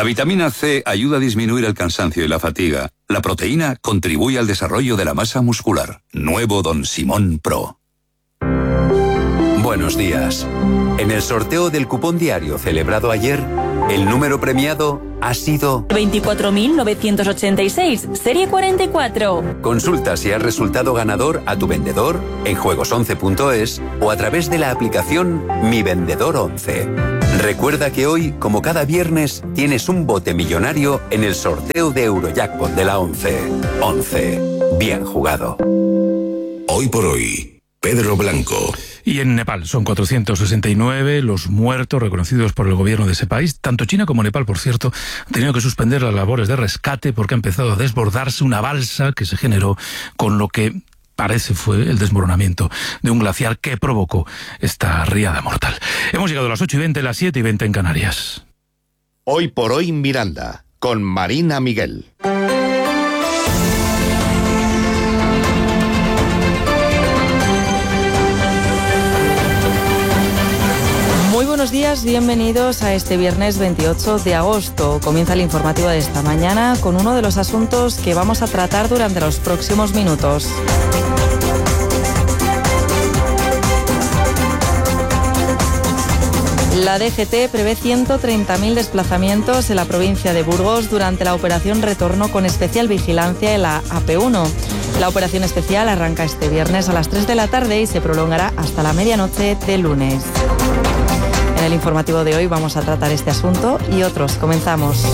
La vitamina C ayuda a disminuir el cansancio y la fatiga. La proteína contribuye al desarrollo de la masa muscular. Nuevo Don Simón Pro. Buenos días. En el sorteo del cupón diario celebrado ayer, el número premiado ha sido 24.986, serie 44. Consulta si has resultado ganador a tu vendedor en juegos11.es o a través de la aplicación Mi Vendedor 11. Recuerda que hoy, como cada viernes, tienes un bote millonario en el sorteo de Eurojackpot de la 11. 11. Bien jugado. Hoy por hoy, Pedro Blanco. Y en Nepal son 469 los muertos reconocidos por el gobierno de ese país. Tanto China como Nepal, por cierto, han tenido que suspender las labores de rescate porque ha empezado a desbordarse una balsa que se generó con lo que parece fue el desmoronamiento de un glaciar que provocó esta riada mortal. Hemos llegado a las 8:20, las 7:20 en Canarias. Hoy por hoy Miranda, con Marina Miguel. Buenos días, bienvenidos a este viernes 28 de agosto. Comienza el informativo de esta mañana con uno de los asuntos que vamos a tratar durante los próximos minutos. La DGT prevé 130.000 desplazamientos en la provincia de Burgos durante la operación Retorno con especial vigilancia en la AP1. La operación especial arranca este viernes a las 3 de la tarde y se prolongará hasta la medianoche del lunes. En el informativo de hoy vamos a tratar este asunto y otros. Comenzamos.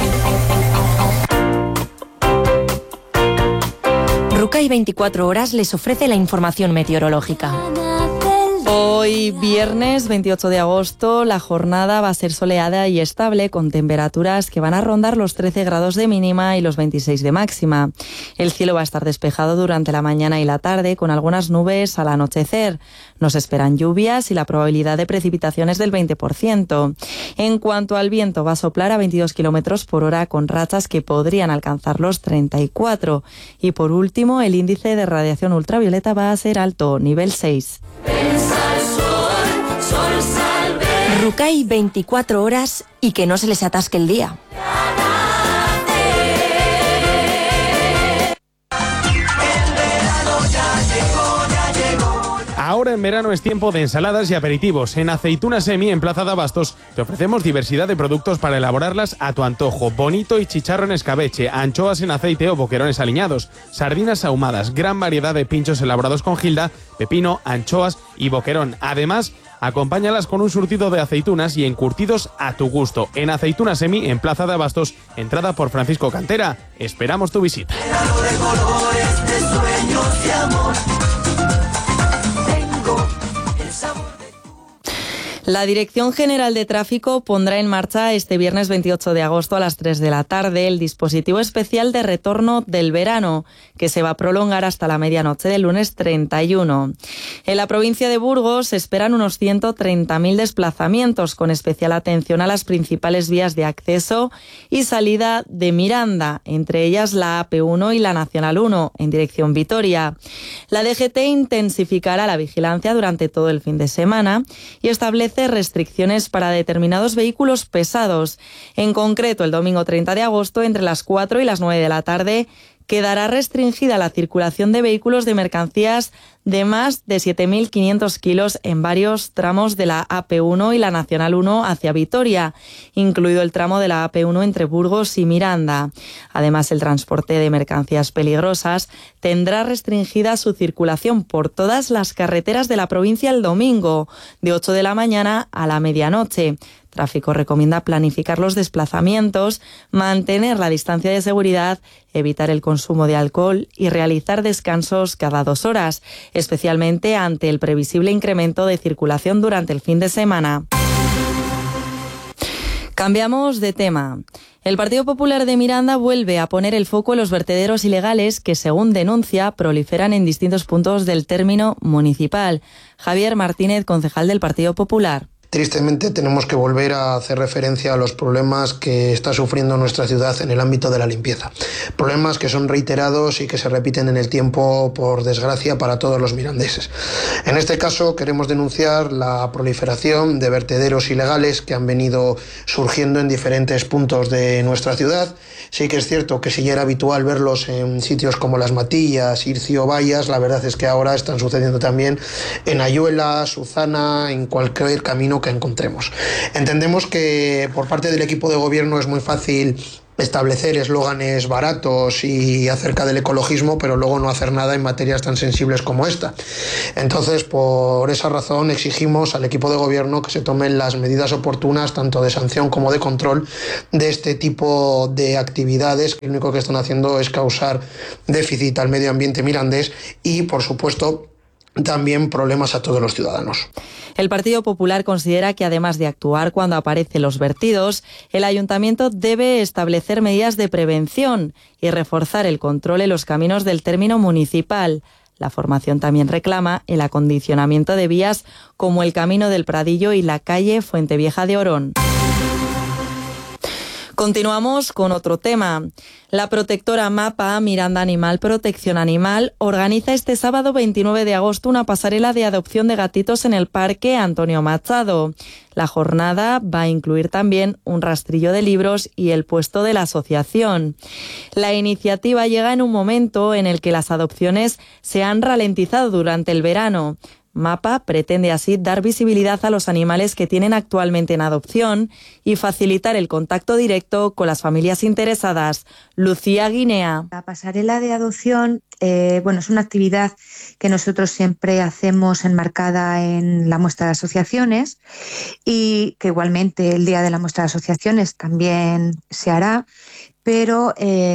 Rucay 24 horas les ofrece la información meteorológica. Hoy, viernes 28 de agosto, la jornada va a ser soleada y estable, con temperaturas que van a rondar los 13 grados de mínima y los 26 de máxima. El cielo va a estar despejado durante la mañana y la tarde, con algunas nubes al anochecer. Nos esperan lluvias y la probabilidad de precipitaciones del 20%. En cuanto al viento, va a soplar a 22 kilómetros por hora, con rachas que podrían alcanzar los 34. Y por último, el índice de radiación ultravioleta va a ser alto, nivel 6. Rucay 24 horas y que no se les atasque el día. Ahora en verano es tiempo de ensaladas y aperitivos. En Aceitunas Semi, en Plaza de Abastos, te ofrecemos diversidad de productos para elaborarlas a tu antojo. Bonito y chicharro en escabeche, anchoas en aceite o boquerones aliñados, sardinas ahumadas, gran variedad de pinchos elaborados con gilda, pepino, anchoas y boquerón. Además, acompáñalas con un surtido de aceitunas y encurtidos a tu gusto. En Aceitunas Semi, en Plaza de Abastos, entrada por Francisco Cantera. Esperamos tu visita. La Dirección General de Tráfico pondrá en marcha este viernes 28 de agosto a las 3 de la tarde el dispositivo especial de retorno del verano, que se va a prolongar hasta la medianoche del lunes 31. En la provincia de Burgos se esperan unos 130.000 desplazamientos, con especial atención a las principales vías de acceso y salida de Miranda, entre ellas la AP1 y la Nacional 1, en dirección Vitoria. La DGT intensificará la vigilancia durante todo el fin de semana y establece restricciones para determinados vehículos pesados. En concreto, el domingo 30 de agosto, entre las 4 y las 9 de la tarde, quedará restringida la circulación de vehículos de mercancías de más de 7.500 kilos en varios tramos de la AP1 y la Nacional 1 hacia Vitoria, incluido el tramo de la AP1 entre Burgos y Miranda. Además, el transporte de mercancías peligrosas tendrá restringida su circulación por todas las carreteras de la provincia el domingo, de 8 de la mañana a la medianoche. Tráfico recomienda planificar los desplazamientos, mantener la distancia de seguridad, evitar el consumo de alcohol y realizar descansos cada 2 horas, especialmente ante el previsible incremento de circulación durante el fin de semana. Cambiamos de tema. El Partido Popular de Miranda vuelve a poner el foco en los vertederos ilegales que, según denuncia, proliferan en distintos puntos del término municipal. Javier Martínez, concejal del Partido Popular. tristemente tenemos que volver a hacer referencia a los problemas que está sufriendo nuestra ciudad en el ámbito de la limpieza. Problemas que son reiterados y que se repiten en el tiempo, por desgracia, para todos los mirandeses. En este caso queremos denunciar la proliferación de vertederos ilegales que han venido surgiendo en diferentes puntos de nuestra ciudad. Sí que es cierto que si ya era habitual verlos en sitios como Las Matillas, Ircio, Vallas, la verdad es que ahora están sucediendo también en Ayuela, Suzana, en cualquier camino que encontremos. Entendemos que por parte del equipo de gobierno es muy fácil establecer eslóganes baratos y acerca del ecologismo, pero luego no hacer nada en materias tan sensibles como esta. Entonces, por esa razón, exigimos al equipo de gobierno que se tomen las medidas oportunas, tanto de sanción como de control, de este tipo de actividades, que lo único que están haciendo es causar déficit al medio ambiente mirandés y, por supuesto, también problemas a todos los ciudadanos. El Partido Popular considera que, además de actuar cuando aparecen los vertidos, el Ayuntamiento debe establecer medidas de prevención y reforzar el control en los caminos del término municipal. La formación también reclama el acondicionamiento de vías como el Camino del Pradillo y la calle Fuentevieja de Orón. Continuamos con otro tema. La protectora MAPA, Miranda Animal Protección Animal, organiza este sábado 29 de agosto una pasarela de adopción de gatitos en el Parque Antonio Machado. La jornada va a incluir también un rastrillo de libros y el puesto de la asociación. La iniciativa llega en un momento en el que las adopciones se han ralentizado durante el verano. MAPA pretende así dar visibilidad a los animales que tienen actualmente en adopción y facilitar el contacto directo con las familias interesadas. Lucía Guinea. La pasarela de adopción es una actividad que nosotros siempre hacemos enmarcada en la muestra de asociaciones y que igualmente el día de la muestra de asociaciones también se hará, pero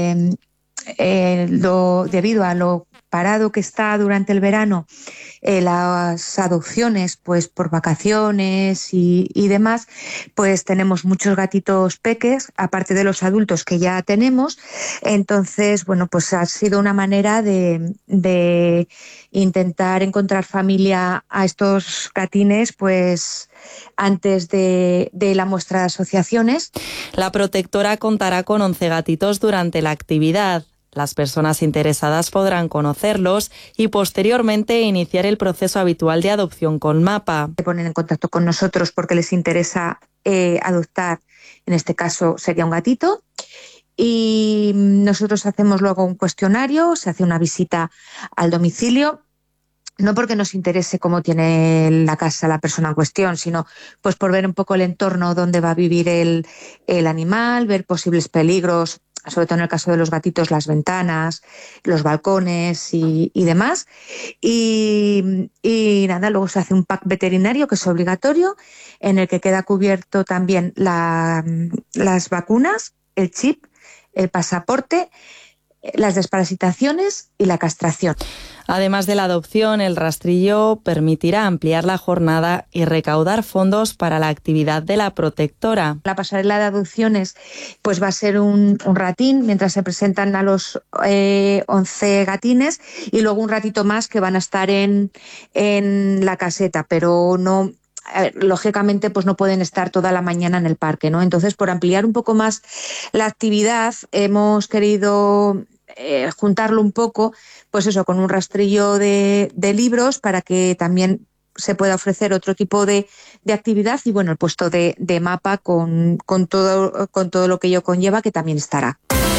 debido a lo parado que está durante el verano las adopciones, pues por vacaciones y demás, pues tenemos muchos gatitos peques, aparte de los adultos que ya tenemos. Entonces, pues ha sido una manera de intentar encontrar familia a estos gatines, pues antes de la muestra de asociaciones. La protectora contará con 11 gatitos durante la actividad. Las personas interesadas podrán conocerlos y posteriormente iniciar el proceso habitual de adopción con MAPA. Se ponen en contacto con nosotros porque les interesa adoptar, en este caso sería un gatito, y nosotros hacemos luego un cuestionario, se hace una visita al domicilio, no porque nos interese cómo tiene la casa la persona en cuestión, sino pues por ver un poco el entorno donde va a vivir el animal, ver posibles peligros, sobre todo en el caso de los gatitos, las ventanas, los balcones y demás. Y nada, luego se hace un pack veterinario que es obligatorio, en el que queda cubierto también las vacunas, el chip, el pasaporte, las desparasitaciones y la castración. Además de la adopción, el rastrillo permitirá ampliar la jornada y recaudar fondos para la actividad de la protectora. La pasarela de adopciones pues va a ser un ratín mientras se presentan a los 11 gatines y luego un ratito más que van a estar en la caseta, pero no... lógicamente pues no pueden estar toda la mañana en el parque, ¿no? Entonces, por ampliar un poco más la actividad, hemos querido juntarlo un poco, pues eso, con un rastrillo de libros para que también se pueda ofrecer otro tipo de actividad y el puesto de MAPA con todo lo que ello conlleva, que también estará.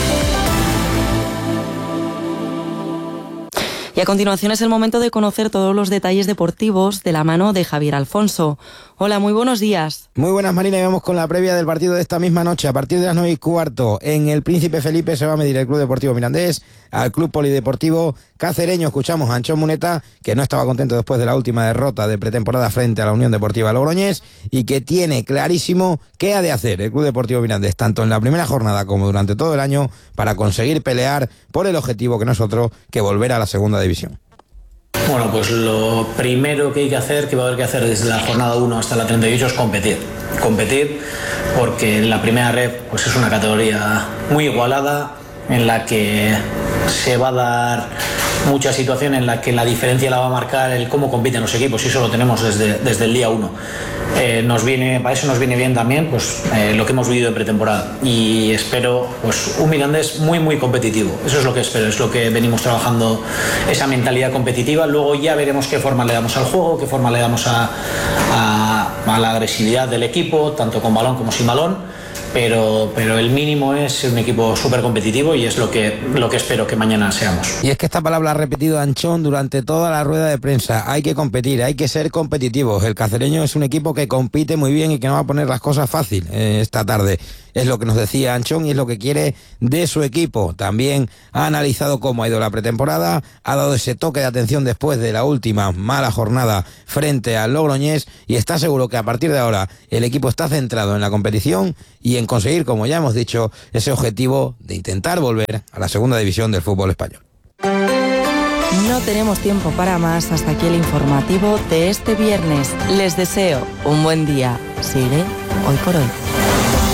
Y a continuación es el momento de conocer todos los detalles deportivos de la mano de Javier Alfonso. Hola, muy buenos días. Muy buenas, Marina, y vamos con la previa del partido de esta misma noche. A partir de las 9:15, en el Príncipe Felipe se va a medir el Club Deportivo Mirandés al Club Polideportivo Cacereño. Escuchamos a Anchón Muneta, que no estaba contento después de la última derrota de pretemporada frente a la Unión Deportiva Logroñés y que tiene clarísimo qué ha de hacer el Club Deportivo Mirandés, tanto en la primera jornada como durante todo el año, para conseguir pelear por el objetivo que no es otro que volver a la segunda división. Bueno, pues lo primero que hay que hacer, que va a haber que hacer desde la jornada 1 hasta la 38, es competir. Competir porque la primera red pues es una categoría muy igualada, en la que se va a dar mucha situación en la que la diferencia la va a marcar el cómo compiten los equipos, y eso lo tenemos desde el día 1. Para eso nos viene bien también pues, lo que hemos vivido en pretemporada, y espero pues, un Mirandés muy muy competitivo. Eso es lo que espero, es lo que venimos trabajando, esa mentalidad competitiva. Luego ya veremos qué forma le damos al juego, qué forma le damos a la agresividad del equipo, tanto con balón como sin balón. Pero el mínimo es ser un equipo súper competitivo, y es lo que espero que mañana seamos. Y es que esta palabra ha repetido Anchón durante toda la rueda de prensa. Hay que competir, hay que ser competitivos. El Cacereño es un equipo que compite muy bien y que no va a poner las cosas fácil esta tarde. Es lo que nos decía Anchón y es lo que quiere de su equipo. También ha analizado cómo ha ido la pretemporada, ha dado ese toque de atención después de la última mala jornada frente al Logroñés, y está seguro que a partir de ahora el equipo está centrado en la competición y en conseguir, como ya hemos dicho, ese objetivo de intentar volver a la segunda división del fútbol español. No tenemos tiempo para más. Hasta aquí el informativo de este viernes. Les deseo un buen día. Sigue Hoy por Hoy.